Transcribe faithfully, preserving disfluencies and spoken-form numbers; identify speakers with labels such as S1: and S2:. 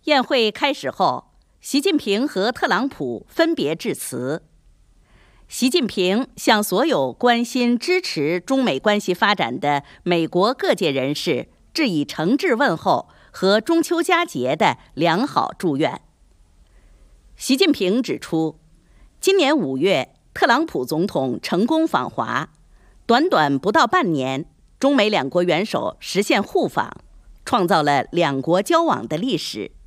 S1: 宴会开始后，习近平和特朗普分别致辞。习近平向所有关心支持中美关系发展的美国各界人士致以诚挚问候和中秋佳节的良好祝愿。习近平指出，今年五月，特朗普总统成功访华，短短不到半年，中美两国元首实现互访，创造了两国交往的历史。